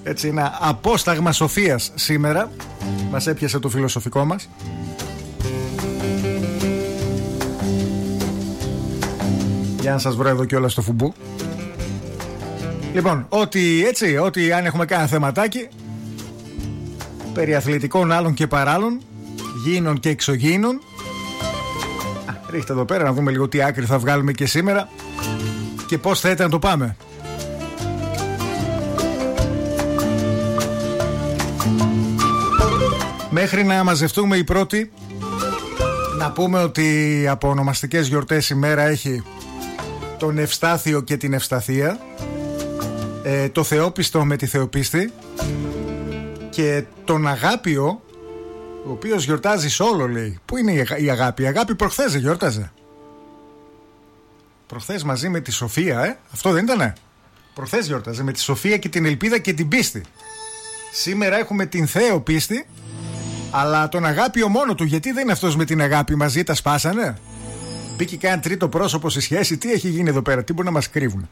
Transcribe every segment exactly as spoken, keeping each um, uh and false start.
Έτσι, ένα απόσταγμα σοφίας σήμερα. Μας έπιασε το φιλοσοφικό μας. Για να σας βρω εδώ κιόλας στο φουμπού. Λοιπόν, ότι έτσι, ότι αν έχουμε κάνα θεματάκι περί αθλητικών άλλων και παράλλων, γήινων και εξωγήινων, ρίχτε εδώ πέρα να δούμε λίγο τι άκρη θα βγάλουμε και σήμερα και πώς θα ήταν να το πάμε. Μέχρι να μαζευτούμε οι πρώτοι, να πούμε ότι από ονομαστικές γιορτές η μέρα έχει τον Ευστάθιο και την Ευσταθία, ε, το Θεόπιστο με τη Θεοπίστη και τον Αγάπιο, ο οποίος γιορτάζει σόλο, λέει. Πού είναι η Αγάπη? Η Αγάπη προχθές γιόρταζε. Προχθές μαζί με τη Σοφία, ε? Αυτό δεν ήτανε? Προχθές γιόρταζε με τη Σοφία και την Ελπίδα και την Πίστη. Σήμερα έχουμε την Θεοπίστη, αλλά τον Αγάπιο μόνο του. Γιατί δεν είναι αυτός με την Αγάπη μαζί, τα σπάσανε? Μπήκε και ένα τρίτο πρόσωπο στη σχέση. Τι έχει γίνει εδώ πέρα? Τι μπορεί να μας κρύβουν?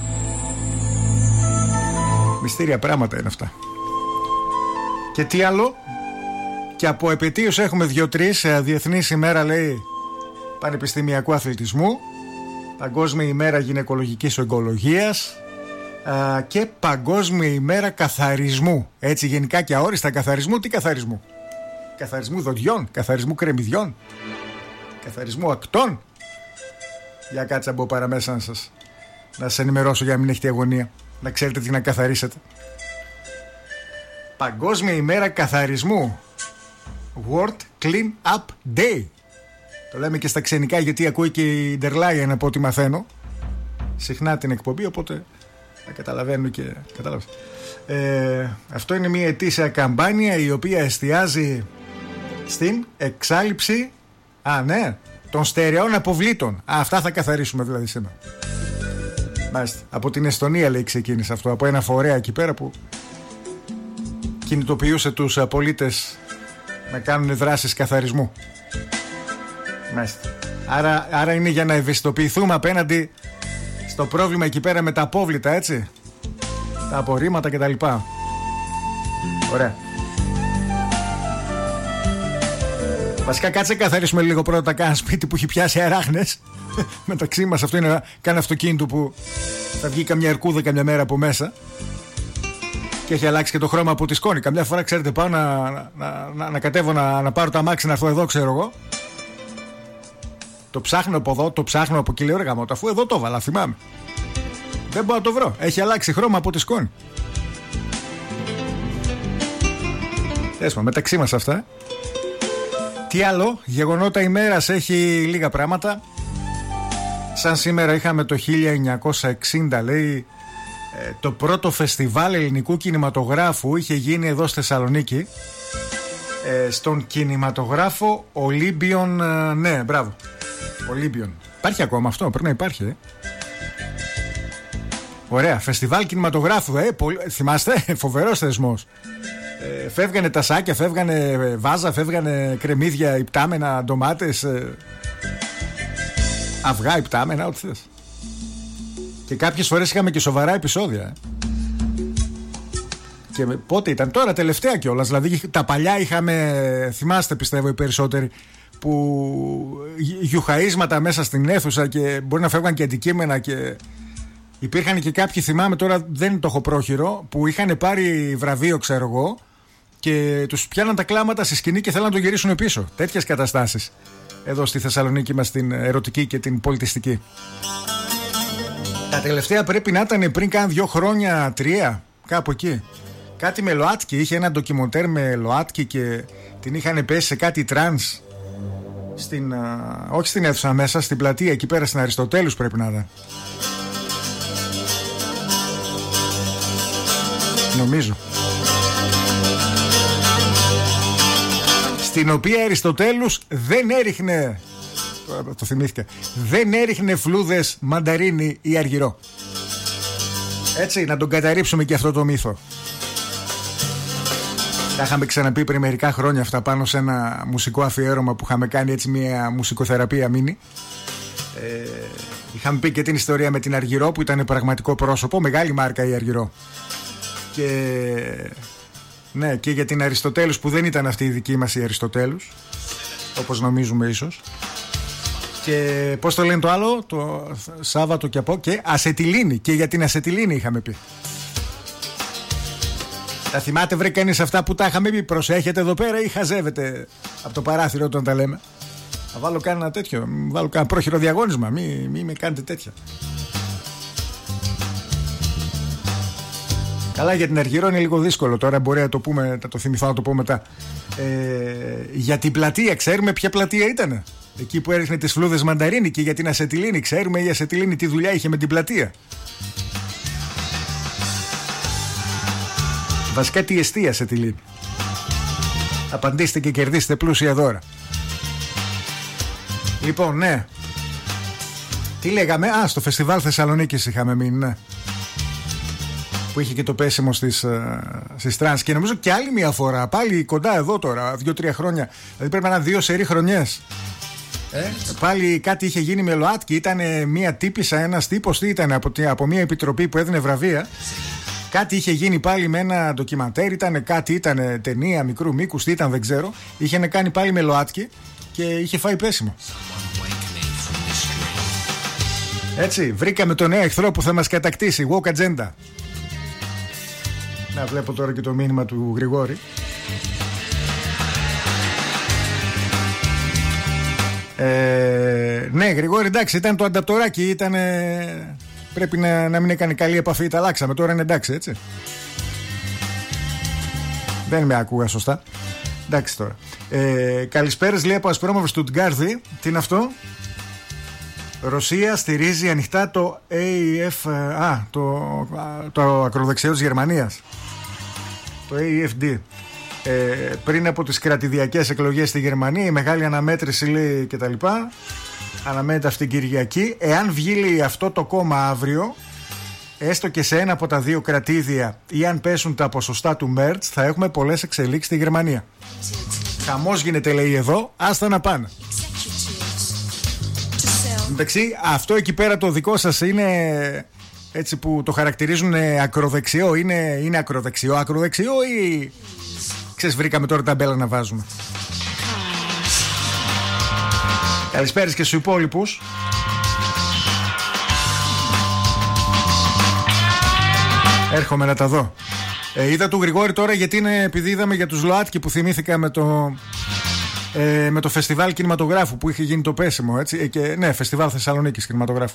Μυστήρια πράγματα είναι αυτά. Και τι άλλο? Και από επετείους έχουμε δύο-τρεις. Διεθνής ημέρα, λέει, πανεπιστημιακού αθλητισμού, Παγκόσμια ημέρα γυναικολογικής ογκολογίας και Παγκόσμια ημέρα καθαρισμού. Έτσι γενικά και αόριστα καθαρισμού. Τι καθαρισμού? Καθαρισμού δοντιών, καθαρισμού κρεμμυδιών, καθαρισμού ακτών. Για κάτσε από παραμέσα να σας να σας ενημερώσω για να μην έχετε αγωνία, να ξέρετε τι να καθαρίσετε. Παγκόσμια ημέρα καθαρισμού, World Clean Up Day. Το λέμε και στα ξενικά γιατί ακούει και η Ντερλάιεν από ό,τι μαθαίνω συχνά την εκπομπή, οπότε να καταλαβαίνω και κατάλαβες. Ε, αυτό είναι μια ετήσια καμπάνια η οποία εστιάζει στην εξάλειψη α, ναι, των στερεών αποβλήτων. Α, αυτά θα καθαρίσουμε δηλαδή σήμερα. Μάλιστα. Από την Εστονία, λέει, ξεκίνησε αυτό, από ένα φορέα εκεί πέρα που κινητοποιούσε τους πολίτες να κάνουν δράσεις καθαρισμού. Μάλιστα. Άρα, άρα είναι για να ευαισθητοποιηθούμε απέναντι στο πρόβλημα εκεί πέρα με τα απόβλητα, έτσι, τα απορρίμματα κτλ. Ωραία. Βασικά κάτσε καθαρίσουμε λίγο πρώτα κάνα σπίτι που έχει πιάσει αράχνες. Μεταξύ μας αυτό είναι κάνα αυτοκίνητο που θα βγει καμιά ερκούδα καμιά μέρα από μέσα και έχει αλλάξει και το χρώμα από τη σκόνη. Καμιά φορά, ξέρετε, πάω να, να, να, να κατέβω να, να πάρω το αμάξι να έρθω εδώ, ξέρω εγώ. Το ψάχνω από εδώ, το ψάχνω από εκεί, λέω ρε γαμώτο, αφού εδώ το βάλα, θυμάμαι. Δεν μπορώ να το βρω. Έχει αλλάξει χρώμα από τη σκόνη. Έσμα, μεταξύ μας αυτά. Τι άλλο? Γεγονότα ημέρας έχει λίγα πράγματα. Σαν σήμερα είχαμε το χίλια εννιακόσια εξήντα, λέει, το πρώτο φεστιβάλ ελληνικού κινηματογράφου είχε γίνει εδώ στη Θεσσαλονίκη, στον κινηματογράφο Ολύμπιον. Ναι, μπράβο, Ολύμπιον. Υπάρχει ακόμα αυτό? Πρέπει να υπάρχει, ε. Ωραία, φεστιβάλ κινηματογράφου, ε, πολύ... θυμάστε, φοβερός θεσμός. Ε, φεύγανε τα σάκια, φεύγανε βάζα, φεύγανε κρεμμύδια, υπτάμενα, ντομάτες, ε, αυγά, υπτάμενα, ό,τι θες. Και κάποιες φορές είχαμε και σοβαρά επεισόδια, ε. Και πότε ήταν? Τώρα τελευταία κιόλας. Δηλαδή τα παλιά είχαμε, θυμάστε πιστεύω οι περισσότεροι, που γιουχαίσματα μέσα στην αίθουσα και μπορεί να φεύγαν και αντικείμενα και υπήρχαν και κάποιοι, θυμάμαι τώρα, δεν το έχω πρόχειρο, που είχαν πάρει βραβείο, ξέρω εγώ, και τους πιάναν τα κλάματα στη σκηνή και θέλαν να το γυρίσουν πίσω. Τέτοιες καταστάσεις εδώ στη Θεσσαλονίκη μας, την ερωτική και την πολιτιστική. Τα τελευταία πρέπει να ήταν πριν καν δύο χρόνια, τρία, κάπου εκεί. Κάτι με ΛΟΑΤΚΙ, είχε ένα ντοκιμοντέρ με ΛΟΑΤΚΙ και την είχαν πέσει σε κάτι τρανς στην, α, όχι στην αίθουσα μέσα, στην πλατεία εκεί πέρα στην Αριστοτέλους πρέπει να ήταν. Νομίζω. Στην οποία Αριστοτέλους δεν έριχνε, το θυμήθηκα, δεν έριχνε φλούδες μανταρίνι ή αργυρό. Έτσι, να τον καταρρίψουμε και αυτό το μύθο. Τα είχαμε ξαναπεί πριν μερικά χρόνια αυτά πάνω σε ένα μουσικό αφιέρωμα που είχαμε κάνει, έτσι, μια μουσικοθεραπεία μίνι. Ε, είχαμε πει και την ιστορία με την Αργυρό που ήταν πραγματικό πρόσωπο, μεγάλη μάρκα η Αργυρό. Και ναι, και για την Αριστοτέλους, που δεν ήταν αυτή η δική μας η Αριστοτέλους, όπως νομίζουμε ίσως. Και πώς το λένε το άλλο, το Σάββατο και από, και ασετιλίνη. Και για την ασετιλίνη είχαμε πει. Τα θυμάται βρε κανείς αυτά που τα είχαμε πει? Προσέχετε εδώ πέρα ή χαζεύετε από το παράθυρο όταν τα λέμε? Θα βάλω κάνα τέτοιο, βάλω κάνα πρόχειρο διαγώνισμα. Μη, μη με κάνετε τέτοια. Καλά, για την Αργυρό είναι λίγο δύσκολο τώρα. Μπορεί να το πούμε, θα το θυμηθώ να το πω μετά. Ε, για την πλατεία, ξέρουμε ποια πλατεία ήταν? Εκεί που έριχνε τις φλούδες μανταρίνι. Και για την ασετιλίνη, ξέρουμε η ασετιλίνη τι δουλειά είχε με την πλατεία? Βασικά τι εστί ασετιλίνη? Απαντήστε και κερδίστε πλούσια δώρα. Λοιπόν, ναι. Τι λέγαμε? Α, στο φεστιβάλ Θεσσαλονίκης είχαμε μείνει, ναι. Που είχε και το πέσιμο στις, στις τρανς. Και νομίζω και άλλη μια φορά, πάλι κοντά εδώ τώρα, δύο-τρία χρόνια. Δηλαδή πρέπει να είναι δύο σερί χρονιές. Ε, πάλι κάτι είχε γίνει με ΛΟΑΤΚΙ. Ήταν μια τύπισσα, ένας τύπος, τι ήταν, από, από μια επιτροπή που έδινε βραβεία. Κάτι είχε γίνει πάλι με ένα ντοκιμαντέρ. Ήταν κάτι, ήταν ταινία μικρού μήκους, τι ήταν, δεν ξέρω. Είχε κάνει πάλι με ΛΟΑΤΚΙ και είχε φάει πέσιμο. Έτσι, βρήκαμε τον νέο εχθρό που θα μας κατακτήσει. Walk agenda. Να βλέπω τώρα και το μήνυμα του Γρηγόρη. Ε, ναι, Γρηγόρη, εντάξει, ήταν το ανταπτοράκι. Ήταν, πρέπει να, να μην έκανε καλή επαφή. Τα αλλάξαμε, τώρα είναι εντάξει, έτσι. Δεν με άκουγα σωστά. Εντάξει τώρα. ε, Καλησπέρας, λέει, από Ασπρόμαυρο Στουτγκάρδη. Τι είναι αυτό? Ρωσία στηρίζει ανοιχτά το έι εφ, α, το, το ακροδεξιό της Γερμανίας, το έι εφ ντι. Ε, πριν από τις κρατηδιακές εκλογές στη Γερμανία, η μεγάλη αναμέτρηση, λέει, και τα λοιπά. Αναμένεται αυτήν την Κυριακή. Εάν βγει, λέει, αυτό το κόμμα αύριο, έστω και σε ένα από τα δύο κρατήδια, ή αν πέσουν τα ποσοστά του Μέρτς, θα έχουμε πολλές εξελίξεις στη Γερμανία. Χαμός γίνεται, λέει, εδώ, άστα να πάνε. Εντάξει, αυτό εκεί πέρα το δικό σας είναι έτσι που το χαρακτηρίζουν ακροδεξιό? Είναι, είναι ακροδεξιό, ακροδεξιό ή ξέρεις, βρήκαμε τώρα ταμπέλα να βάζουμε? Καλησπέρα και στους υπόλοιπους. Έρχομαι να τα δω. ε, Είδα του Γρηγόρη τώρα, γιατί είναι, επειδή είδαμε για τους ΛΟΑΤΚΙ που θυμήθηκα με το... Ε, με το φεστιβάλ κινηματογράφου που είχε γίνει το πέσιμο, έτσι. Ε, και, ναι, φεστιβάλ Θεσσαλονίκης κινηματογράφου.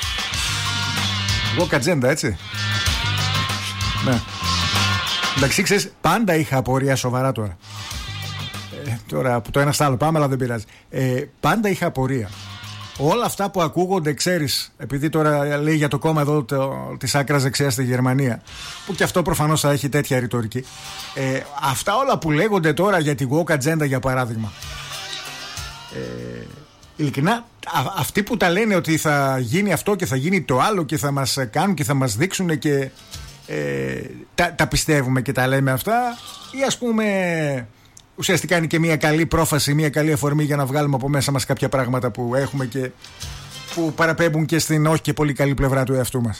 Εγώ κατζέντα, έτσι. Ναι. Εντάξει, ξέρεις, πάντα είχα απορία, σοβαρά τώρα. Ε, τώρα από το ένα στο άλλο πάμε, αλλά δεν πειράζει. Ε, πάντα είχα απορία. Όλα αυτά που ακούγονται, ξέρεις, επειδή τώρα λέει για το κόμμα εδώ το, της άκρας δεξιάς στη Γερμανία, που και αυτό προφανώς θα έχει τέτοια ρητορική. Ε, αυτά όλα που λέγονται τώρα για τη woke agenda, για παράδειγμα. Ε, ειλικρινά, α, αυτοί που τα λένε ότι θα γίνει αυτό και θα γίνει το άλλο και θα μας κάνουν και θα μας δείξουν και ε, τα, τα πιστεύουμε και τα λέμε αυτά, ή ας πούμε ουσιαστικά είναι και μια καλή πρόφαση, μια καλή αφορμή για να βγάλουμε από μέσα μας κάποια πράγματα που έχουμε και που παραπέμπουν και στην όχι και πολύ καλή πλευρά του εαυτού μας.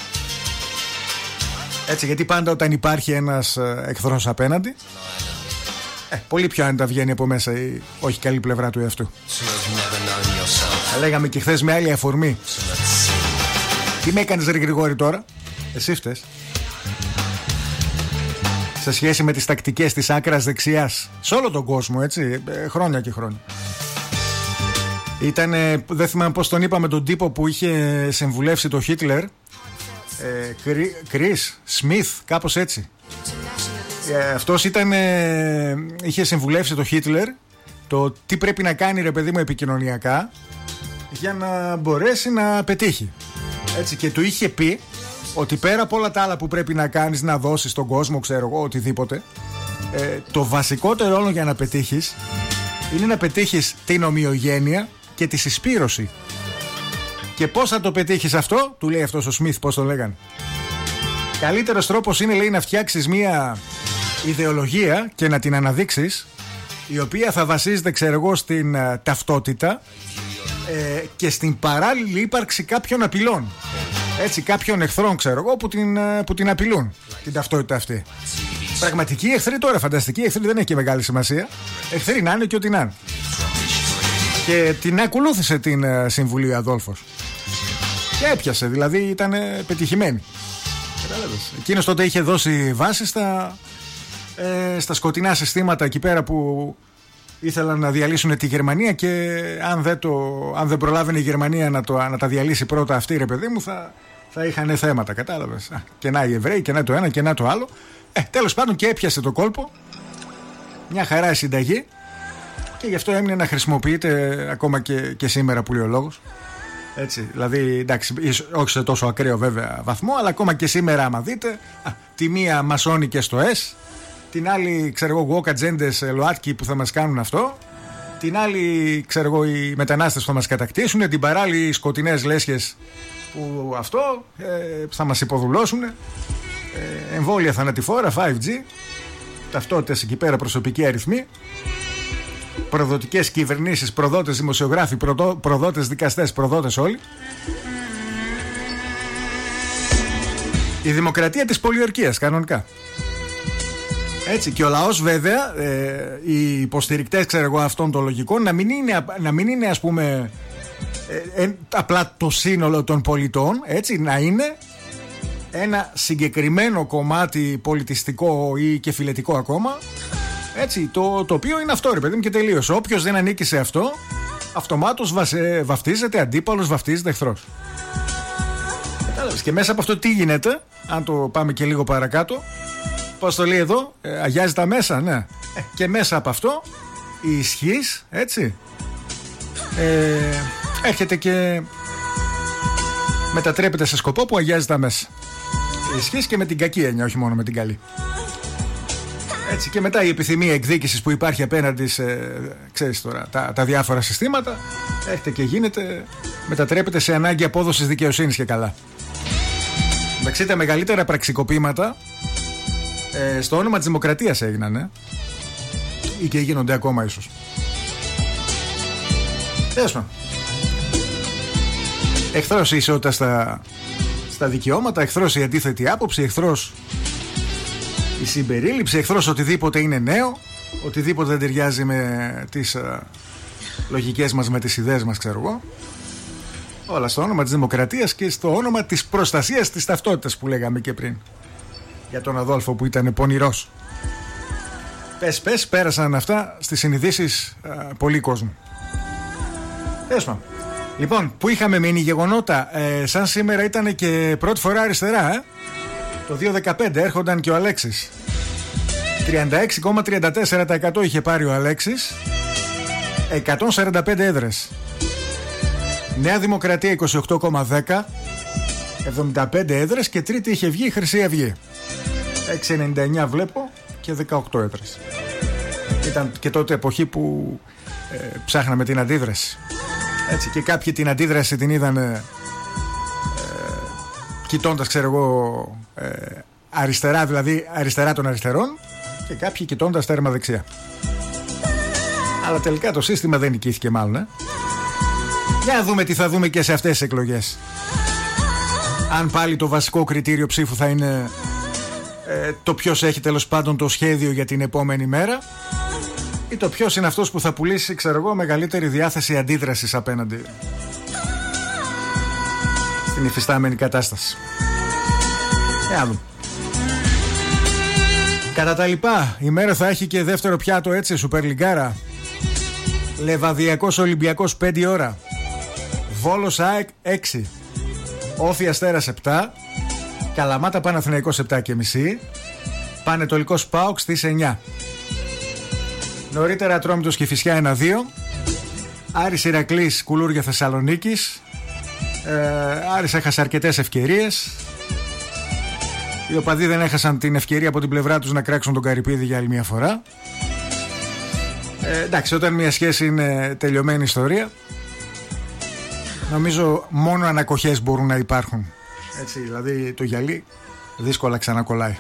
Έτσι, γιατί πάντα όταν υπάρχει ένας εχθρός απέναντι, ε, πολύ πιο άνετα βγαίνει από μέσα η όχι καλή πλευρά του εαυτού. Τα λέγαμε και χθες με άλλη αφορμή. Τι με έκανες, ρε Γρηγόρη, τώρα? Εσύ φταίς. Σε σχέση με τις τακτικές της άκρας δεξιάς σε όλο τον κόσμο, έτσι, χρόνια και χρόνια. Ήτανε, δεν θυμάμαι πώς τον είπαμε, τον τύπο που είχε συμβουλεύσει το Χίτλερ, Κρίς Σμιθ, κάπως έτσι. ε, Αυτός ήταν, ε, είχε συμβουλεύσει το Χίτλερ το τι πρέπει να κάνει, ρε παιδί μου, επικοινωνιακά για να μπορέσει να πετύχει, έτσι, και του είχε πει ότι πέρα από όλα τα άλλα που πρέπει να κάνεις, να δώσεις στον κόσμο, ξέρω εγώ, οτιδήποτε, ε, το βασικότερο όλο για να πετύχεις είναι να πετύχεις την ομοιογένεια και τη συσπήρωση. Και πώς θα το πετύχεις αυτό, του λέει αυτός ο Σμιθ, πώς το λέγανε. Καλύτερος τρόπος είναι, λέει, να φτιάξεις μια ιδεολογία και να την αναδείξεις, η οποία θα βασίζεται, ξέρω εγώ, στην uh, ταυτότητα ε, και στην παράλληλη ύπαρξη κάποιων απειλών. Έτσι, κάποιων εχθρών, ξέρω εγώ, που την, που την απειλούν την ταυτότητα αυτή. Πραγματικοί εχθροί τώρα, φανταστικοί εχθροί, δεν έχει και μεγάλη σημασία. Εχθροί να είναι και ό,τι να είναι. Και την ακολούθησε την συμβουλή ο Αδόλφος. Και έπιασε, δηλαδή ήταν πετυχημένη. Εκείνος τότε είχε δώσει βάση στα, ε, στα σκοτεινά συστήματα εκεί πέρα που ήθελαν να διαλύσουν τη Γερμανία. Και αν δεν, το, αν δεν προλάβαινε η Γερμανία να, το, να τα διαλύσει πρώτα αυτή, ρε παιδί μου, θα, θα είχαν θέματα, κατάλαβες. Και να οι Εβραίοι, και να το ένα και να το άλλο. Ε, τέλος πάντων, και έπιασε το κόλπο. Μια χαρά η συνταγή. Και γι' αυτό έμεινε να χρησιμοποιείται ακόμα και, και σήμερα, που λέει ο λόγος. Έτσι, δηλαδή, εντάξει, όχι σε τόσο ακραίο βέβαια βαθμό, αλλά ακόμα και σήμερα, άμα δείτε, α, τη μία μασώνει και στο S, την άλλη, ξέρω εγώ, γουόκ ατζέντες ΛΟΑΤΚΙ που θα μας κάνουν αυτό, την άλλη, ξέρω εγώ, οι μετανάστες που θα μας κατακτήσουν, την παράλληλη οι σκοτεινές λέσχες που αυτό ε, θα μας υποδουλώσουν, ε, εμβόλια θανατηφόρα, φάιβ τζι, ταυτότητες εκεί πέρα, προσωπικοί αριθμοί, προδοτικές κυβερνήσεις, προδότες δημοσιογράφοι, προδο, προδότες δικαστές, προδότες όλοι. Η δημοκρατία της πολιορκίας, κανονικά. Έτσι, και ο λαός βέβαια, ε, οι υποστηρικτές, ξέρω εγώ, αυτών των λογικών, να μην είναι, να μην είναι ας πούμε ε, ε, απλά το σύνολο των πολιτών, έτσι, να είναι ένα συγκεκριμένο κομμάτι πολιτιστικό ή και φιλετικό ακόμα. Έτσι, το, το οποίο είναι αυτό, ρε παιδί μου, και τελείωσε. Όποιος δεν ανήκει σε αυτό, αυτομάτως βασε, βαφτίζεται αντίπαλος, βαφτίζεται εχθρός. Κατάλαβες. Και μέσα από αυτό τι γίνεται, αν το πάμε και λίγο παρακάτω, πώς το λέει εδώ, ε, αγιάζει τα μέσα, ναι. Ε, και μέσα από αυτό η ισχύς, έτσι, ε, έρχεται και μετατρέπεται σε σκοπό που αγιάζει τα μέσα. Η ισχύς και με την κακή έννοια, όχι μόνο με την καλή. Έτσι, και μετά η επιθυμία εκδίκησης που υπάρχει απέναντι σε, ξέρεις τώρα, τα, τα διάφορα συστήματα, έρχεται και γίνεται, μετατρέπεται σε ανάγκη απόδοσης δικαιοσύνης και καλά. Εντάξει, τα μεγαλύτερα πραξικοπήματα ε, στο όνομα της δημοκρατίας έγιναν, ε, ή και γίνονται ακόμα ίσως. Έσμα. Εχθρός η ισότητα στα, στα δικαιώματα, εχθρός η αντίθετη άποψη, εχθρός η συμπερίληψη, εχθρός οτιδήποτε είναι νέο, οτιδήποτε δεν ταιριάζει με τις α, λογικές μας, με τις ιδέες μας, ξέρω εγώ. Όλα στο όνομα της δημοκρατίας και στο όνομα της προστασίας της ταυτότητας που λέγαμε και πριν για τον Αδόλφο που ήταν πονηρός. Πες πες, πέρασαν αυτά στις συνειδήσεις α, πολλοί κόσμου. Έσμα. Λοιπόν, που είχαμε μείνει γεγονότα, ε, σαν σήμερα ήταν και πρώτη φορά αριστερά, ε. Το δύο χιλιάδες δεκαπέντε έρχονταν και ο Αλέξης. τριάντα έξι κόμμα τριάντα τέσσερα τοις εκατό είχε πάρει ο Αλέξης, εκατόν σαράντα πέντε έδρες. Νέα Δημοκρατία είκοσι οκτώ κόμμα δέκα, εβδομήντα πέντε έδρες, και τρίτη είχε βγει η Χρυσή Αυγή, έξι ενενήντα εννιά βλέπω, και δεκαοκτώ έδρες. Ήταν και τότε εποχή που ε, ψάχναμε την αντίδραση. Έτσι, και κάποιοι την αντίδραση την είδαν ε, κοιτώντας, ξέρω εγώ, ε, αριστερά, δηλαδή αριστερά των αριστερών, και κάποιοι κοιτώντας τέρμα δεξιά. Αλλά τελικά το σύστημα δεν νικήθηκε μάλλον, ε. Για να δούμε τι θα δούμε και σε αυτές τις εκλογές. Αν πάλι το βασικό κριτήριο ψήφου θα είναι ε, το ποιος έχει τέλος πάντων το σχέδιο για την επόμενη μέρα, ή το ποιος είναι αυτός που θα πουλήσει, ξέρω εγώ, μεγαλύτερη διάθεση αντίδρασης απέναντι στην υφιστάμενη κατάσταση. Για δούμε. Κατά τα λοιπά, η μέρα θα έχει και δεύτερο πιάτο, έτσι, Σούπερ Λιγκάρα. Λεβαδιακός Ολυμπιακός πέντε ώρα, Βόλος ΑΕΚ έξι, Όφη Αστέρας επτά, Καλαμάτα Παναθηναϊκός επτά και μισή, Πανετολικός ΠΑΟΚ στις εννιά. Νωρίτερα Ατρόμητος Κηφισιά ένα δύο, Άρης Ηρακλής Κουλούρια Θεσσαλονίκης. ε, Άρης έχασε αρκετές ευκαιρίες. Οι οπαδοί δεν έχασαν την ευκαιρία από την πλευρά τους να κράξουν τον Καρυπίδη για άλλη μια φορά. ε, Εντάξει, όταν μια σχέση είναι τελειωμένη ιστορία, νομίζω μόνο ανακοχές μπορούν να υπάρχουν. Έτσι, δηλαδή το γυαλί δύσκολα ξανακολλάει.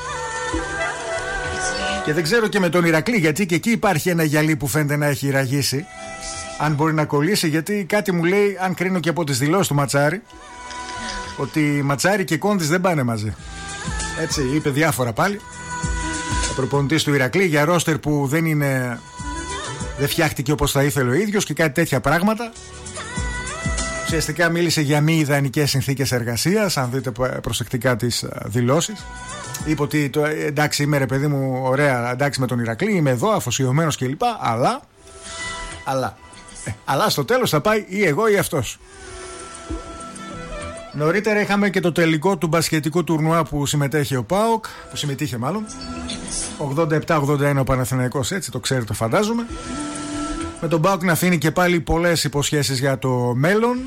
Και δεν ξέρω και με τον Ηρακλή, γιατί και εκεί υπάρχει ένα γυαλί που φαίνεται να έχει ραγίσει. Αν μπορεί να κολλήσει, γιατί κάτι μου λέει, αν κρίνω και από τις δηλώσεις του Ματσάρη, ότι Ματσάρη και Κόντης δεν πάνε μαζί. Έτσι είπε διάφορα πάλι ο προπονητής του Ηρακλή για ρόστερ που δεν είναι, δεν φτιάχτηκε όπως θα ήθελε ο ίδιος και κάτι τέτοια πράγματα. Ουσιαστικά μίλησε για μη ιδανικές συνθήκες εργασίας, αν δείτε προσεκτικά τις δηλώσεις. Είπε ότι το, εντάξει είμαι ρε παιδί μου, ωραία, εντάξει με τον Ηρακλή, είμαι εδώ αφοσιωμένος κλπ. Αλλά, αλλά, ε, αλλά στο τέλος θα πάει ή εγώ ή αυτός. Νωρίτερα είχαμε και το τελικό του μπασκετικού τουρνουά που συμμετέχει ο ΠΑΟΚ, που συμμετείχε μάλλον. ογδόντα επτά ογδόντα ένα ο Παναθηναϊκός, έτσι το ξέρετε, το φαντάζομαι. Με τον ΠΑΟΚ να αφήνει και πάλι πολλές υποσχέσεις για το μέλλον.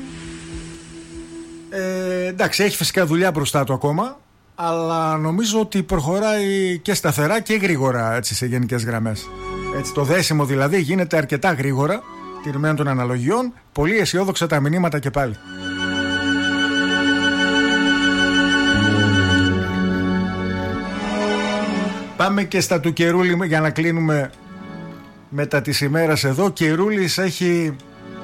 Ε, εντάξει, έχει φυσικά δουλειά μπροστά του ακόμα, αλλά νομίζω ότι προχωράει και σταθερά και γρήγορα, έτσι, σε γενικές γραμμές. Έτσι, το δέσιμο δηλαδή γίνεται αρκετά γρήγορα, τηρημένων των αναλογιών. Πολύ αισιόδοξα τα μηνύματα και πάλι. Πάμε και στα του Κερούλη για να κλείνουμε μετά τις ημέρες εδώ. Κερούλης έχει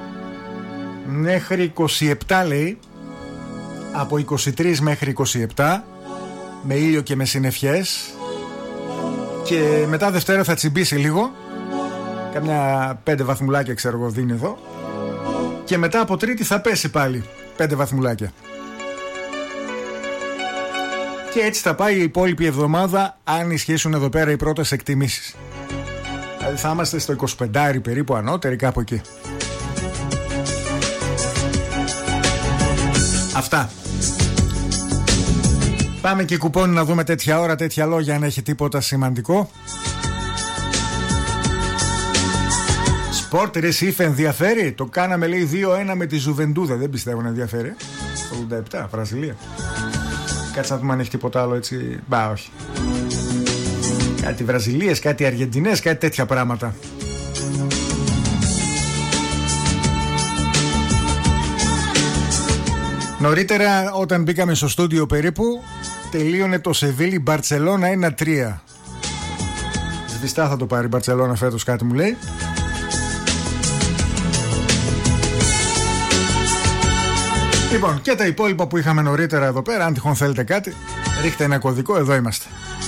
μέχρι είκοσι επτά, λέει, από είκοσι τρεις μέχρι είκοσι επτά, με ήλιο και με συννεφιές, και μετά Δευτέρα θα τσιμπήσει λίγο, καμιά πέντε βαθμουλάκια ξέρω εγώ δίνει εδώ, και μετά από Τρίτη θα πέσει πάλι πέντε βαθμουλάκια. Και έτσι θα πάει η υπόλοιπη εβδομάδα, αν ισχύσουν εδώ πέρα οι πρώτες εκτιμήσεις. Δηλαδή θα είμαστε στο είκοσι πέντε περίπου ανώτεροι, κάπου εκεί. Αυτά. Πάμε και κουπόνι να δούμε τέτοια ώρα, τέτοια λόγια, αν έχει τίποτα σημαντικό. Σπορτ, ρε Σίφ, ενδιαφέρει. Το κάναμε, λέει, δύο ένα με τη Ζουβεντούδα. Δεν πιστεύω να ενδιαφέρει. Το ογδόντα επτά, Βραζιλία. Κάτσε να δούμε αν έχει τίποτα άλλο, έτσι. Μπα, όχι. Κάτι Βραζιλίες, κάτι Αργεντινές, κάτι τέτοια πράγματα. Νωρίτερα, όταν μπήκαμε στο στούντιο περίπου, τελείωνε το Σεβίλη Μπαρτσελώνα ένα τρία. Σβηστά θα το πάρει η Μπαρτσελώνα φέτος, κάτι μου λέει. Λοιπόν, και τα υπόλοιπα που είχαμε νωρίτερα εδώ πέρα, αν τυχόν θέλετε κάτι, ρίχτε ένα κωδικό, εδώ είμαστε.